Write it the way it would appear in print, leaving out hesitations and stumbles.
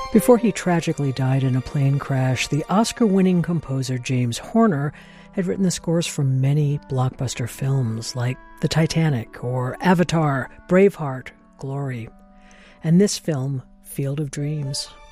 Before he tragically died in a plane crash, the Oscar-winning composer James Horner had written the scores for many blockbuster films like The Titanic or Avatar, Braveheart, Glory. And this film, Field of Dreams,